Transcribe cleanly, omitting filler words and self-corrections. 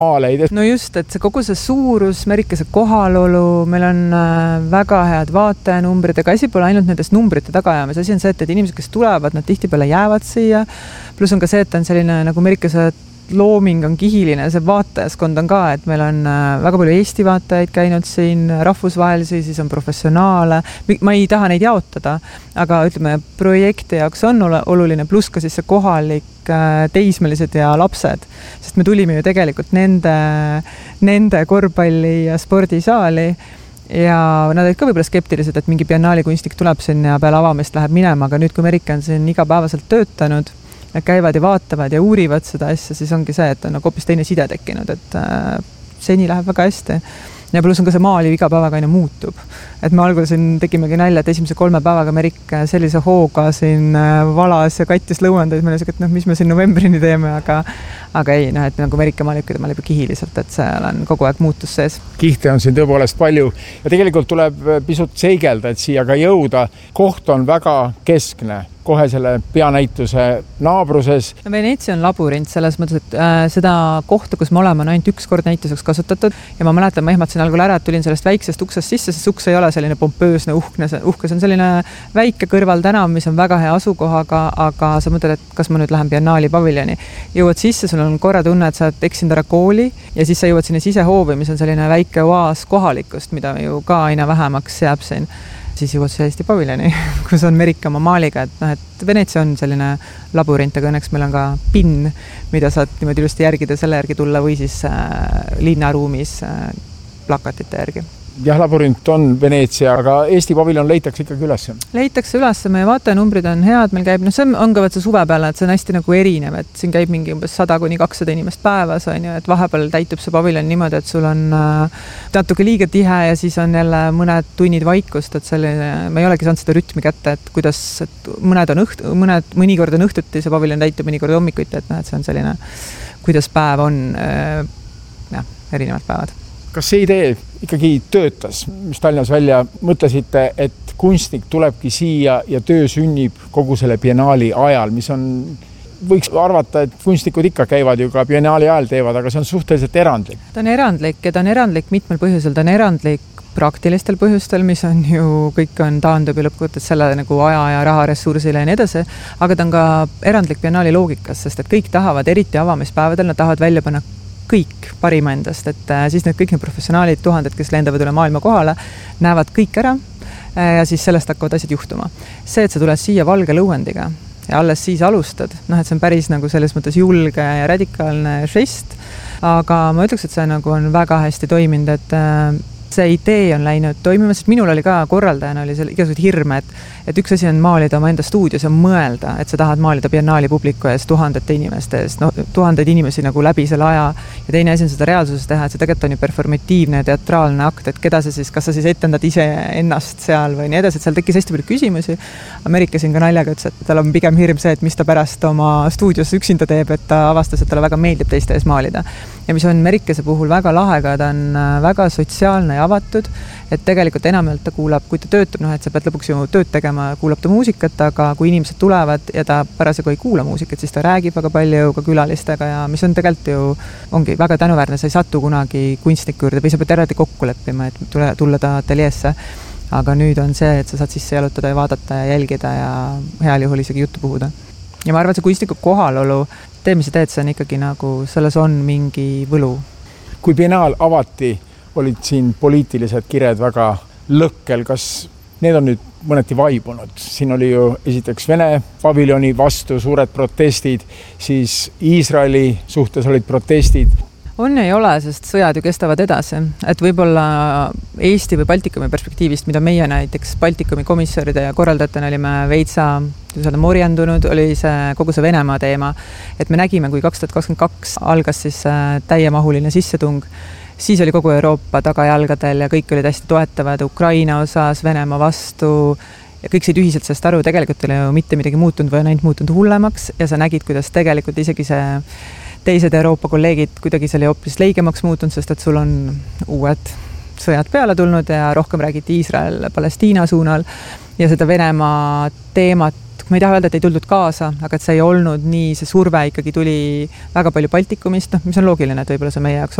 maaleid. No just, et see kogu see suurus, Merikese kohalolu, meil on väga head vaatajanumbrid, aga asi pole ainult nendest numbrite tagaajamas. Asi on see, et inimesed, kes tulevad, nad tihtipeale jäävad siia. Plus on ka see, et on selline nagu Merikese looming on kihiline, see vaatajaskond on ka, et meil on väga palju Eesti vaatajaid käinud siin, rahvusvahelisi, siis on professionaale. Ma ei taha neid jaotada, aga ütleme, projekti jaoks on oluline, pluss ka siis see kohalik teismelised ja lapsed, sest me tulime ju tegelikult nende korvpalli ja spordisaali ja nad olid ka võib-olla skeptilised, et mingi biennaali kunstnik tuleb sinna ja peale avamist läheb minema, aga nüüd, kui Merike on siin igapäevaselt töötanud, nad käivad ja vaatavad ja uurivad seda asja, siis ongi see, et on nagu hoopis teine side tekkinud, et seni läheb väga hästi. Ja pluss on ka see maaliv iga päevaga aina muutub. Et me algul siin tegimegi nalja, et esimese 3 päevaga Merik sellise hooga siin valas ja kattis lõuendaid. Meil oli et mis me siin novembrini teeme, aga ei, et nagu Merike maalib kihiliselt, et seal on kogu aeg muutus sees. Kihte on siin tõepoolest palju ja tegelikult tuleb pisut seigelda, et siia ka jõuda. Koht on väga keskne, kohe selle peanäituse naabruses. Veneetsia on labürint selles mõttes, et seda kohta, kus me oleme, on ainult üks kord näituseks kasutatud ja ma mäletan, ma ehmatasin algul ära, et tulin sellest väiksest uksest sisse, sest uks ei ole selline pompöösne, uhke, see on selline väike kõrvaltänav, mis on väga hea asukohaga, aga sa mõtled, et kas ma nüüd lähen biennaali paviljoni. Jõuad sisse, sul on korra tunne, et sa oled eksinud ära kooli ja siis sa jõuad sinna sisehoovi, mis on selline väike oaas kohalikust, mida ju ka aina vähemaks jääb siin. Siis jõuad see Eesti paviljoni, kus on Merike oma maaliga, et Veneetsia on selline labürint, aga õnneks meil on ka PIN, mida saad niimoodi ilusti järgida, selle järgi tulla või siis linnaruumis plakatite järgi. Jah, labürint on Veneetsia, aga Eesti paviljon leitakse ikkagi üles. Leitakse üles, meie vaatajanumbrid on head, meil käib, see on ka see suve peale, et see on hästi nagu erinev, et siin käib mingi umbes 100–200 inimest päevas, on ju, et vahepeal täitub see paviljon niimoodi, et sul on natuke liiga tihe ja siis on jälle mõned tunnid vaikust, et selline, ma ei olegi saanud seda rütmi kätte, et kuidas, et mõnikord on õhtuti, see paviljon täitub mõnikord hommikuti, et see on selline, kuidas päev on, erinevad päevad. Kas see idee ikkagi töötas, mis Tallinnas välja mõtlesite, et kunstnik tulebki siia ja töö sünnib kogu selle biennaali ajal, mis on, võiks arvata, et kunstnikud ikka käivad ju ka biennaali ajal teevad, aga see on suhteliselt erandlik. Ta on erandlik ja ta on erandlik mitmel põhjusel, ta on erandlik praktilistel põhjustel, mis on ju, kõik on taandub ja lõppkokkuvõttes selle nagu aja ja raha ressursile ja nii edasi, aga ta on ka erandlik biennaali loogikas, sest et kõik tahavad, eriti avamispäevadel, nad tahavad välja panna kõik parima endast, et siis kõik need professionaalid, tuhanded, kes lendavad üle maailma kohale, näevad kõik ära ja siis sellest hakkavad asjad juhtuma. See, et sa tuled siia valge lõuendiga ja alles siis alustad, et see on päris nagu selles mõttes julge ja radikaalne žest, aga ma ütleks, et see nagu on väga hästi toiminud, et see idee on läinud toimima, sest minul oli ka korraldajana oli seal igasugused hirme, et üks asi on maalida oma enda stuudios ja mõelda, et sa tahad maalida biennaali publiku ees tuhandete inimeste ees, tuhandeid inimesi nagu läbi selle aja ja teine asi on seda reaalsuses teha, et see tegelikult on ju performatiivne ja teatraalne akt, et keda sa siis, kas sa siis etendad ise ennast seal või nii edasi, et seal tekkis hästi palju küsimusi. Merike siin ka naljaga ütles, et tal on pigem hirm see, et mis ta pärast oma stuudios üksinda teeb, et ta avastas, et talle väga meeldib teiste ees maalida. Ja mis on Merikese puhul väga lahega, ta on väga sotsiaalne ja avatud, et tegelikult enamalt ta kuulab, kui ta töötab, et sa pead lõpuks ju tööd tegema, kuulab ta muusikat, aga kui inimesed tulevad ja ta parasjagu ei kuula muusikat, siis ta räägib väga palju ka külalistega ja mis on tegelikult ju, ongi väga tänuväärne, sa ei satu kunagi kunstniku juurde või sa pead eraldi kokku leppima, et tulla ta ateljeesse. Aga nüüd on see, et sa saad sisse jalutada ja vaadata ja jälgida ja heal juhul isegi juttu puhuda. Ja ma arvan, et see kunstniku kohalolu, mis sa teed, see on ikkagi nagu, selles on mingi võlu. Kui biennaal avati, olid siin poliitilised kired väga lõkkel, kas need on nüüd mõneti vaibunud? Siin oli ju esiteks Vene paviljoni vastu suured protestid, siis Iisraeli suhtes olid protestid. On ei ole, sest sõjad ju kestavad edasi, et võib-olla Eesti või Baltikumi perspektiivist, mida meie näiteks Baltikumi komissaride ja korraldajatena olime veitsa morjandunud, oli see kogu see Venemaa teema, et me nägime, kui 2022 algas siis täiemahuline sissetung, siis oli kogu Euroopa tagajalgadel ja kõik olid hästi toetavad Ukraina osas, Venemaa vastu ja kõik said ühiselt sellest aru, tegelikult oli ju mitte midagi muutunud või on ainult muutunud hullemaks ja sa nägid, kuidas tegelikult isegi see teised Euroopa kolleegid kuidagi selle hoopis leigemaks muutunud, sest et sul on uued sõjad peale tulnud ja rohkem räägiti Iisrael, Palestiina suunal ja seda Venemaa teemat ma ei taha öelda, et ei tuldud kaasa, aga et see ei olnud nii, see surve ikkagi tuli väga palju Baltikumist, mis on loogiline, et võib-olla see meie jaoks